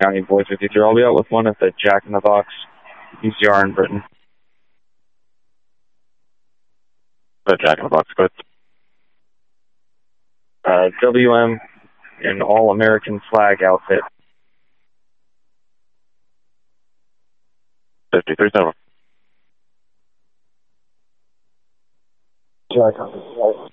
County Boys 53. I'll be out with one at the Jack in the Box PCR in Britain. The Jack in the Box, good. WM in All-American flag outfit. 53-7. Jack,